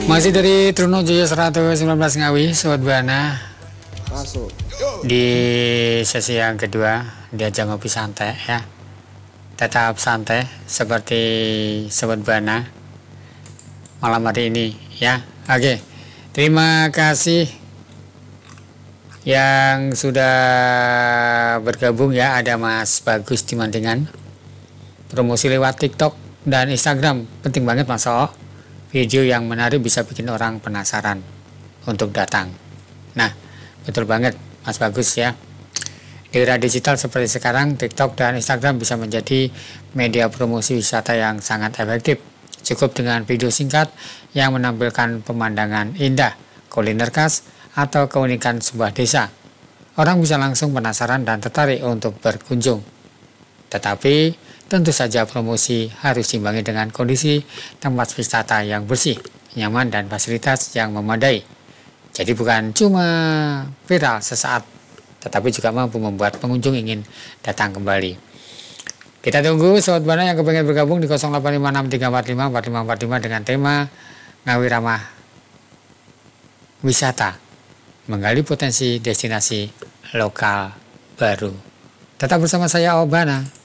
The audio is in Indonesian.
Masih dari Trunojoyo 119 Ngawi, Sobat Bana. Masuk. Di sesi yang kedua, diajak ngopi santai ya. Tetap santai seperti Sobat Bana malam hari ini ya. Oke, terima kasih yang sudah bergabung ya. Ada Mas Bagus di Mandingan. Promosi lewat TikTok dan Instagram penting banget Mas O. Video yang menarik bisa bikin orang penasaran untuk datang. Nah, betul banget Mas Bagus ya. Di era digital seperti sekarang, TikTok dan Instagram bisa menjadi media promosi wisata yang sangat efektif. Cukup dengan video singkat yang menampilkan pemandangan indah, kuliner khas, atau keunikan sebuah desa. Orang bisa langsung penasaran dan tertarik untuk berkunjung. Tetapi tentu saja promosi harus diimbangi dengan kondisi tempat wisata yang bersih, nyaman, dan fasilitas yang memadai. Jadi bukan cuma viral sesaat, tetapi juga mampu membuat pengunjung ingin datang kembali. Kita tunggu Sobat Bana yang kepengen bergabung di 085634544545 dengan tema Ngawi Ramah Wisata, menggali potensi destinasi lokal baru. Tetap bersama saya Obana.